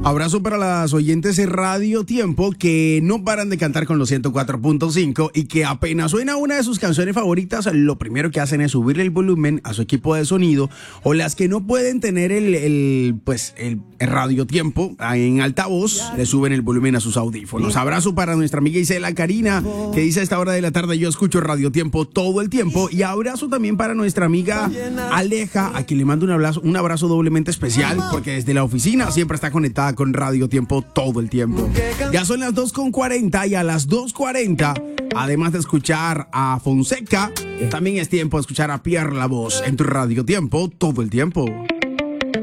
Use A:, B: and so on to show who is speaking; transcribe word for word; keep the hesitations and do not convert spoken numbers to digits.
A: Abrazo para las oyentes de Radio Tiempo que no paran de cantar con los ciento cuatro punto cinco y que apenas suena una de sus canciones favoritas, lo primero que hacen es subirle el volumen a su equipo de sonido, o las que no pueden tener el, el pues el, el Radio Tiempo en altavoz, le suben el volumen a sus audífonos. Abrazo para nuestra amiga Isela Karina, que dice a esta hora de la tarde: yo escucho Radio Tiempo todo el tiempo. Y abrazo también para nuestra amiga Aleja, a quien le mando un abrazo, un abrazo doblemente especial, porque desde la oficina siempre está conectada con Radio Tiempo todo el tiempo. Ya son las dos con cuarenta y a las dos cuarenta, además de escuchar a Fonseca, también es tiempo de escuchar a Pierre La Voz en tu Radio Tiempo todo el tiempo.